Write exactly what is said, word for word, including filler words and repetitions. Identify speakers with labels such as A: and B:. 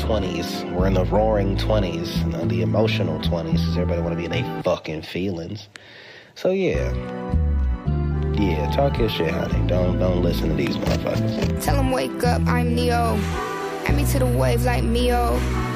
A: twenties. We're in the roaring twenties, the emotional twenties, because everybody want to be in their fucking feelings. So yeah. Yeah, talk your shit, honey. Don't don't listen to these motherfuckers.
B: Tell them wake up, I'm Neo. Add me to the wave like Mio.